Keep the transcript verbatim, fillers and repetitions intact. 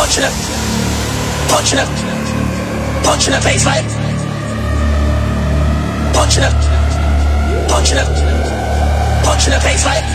punch in the, punch in the, punch in the baseline, punch in the, punch in the, punch in the baseline.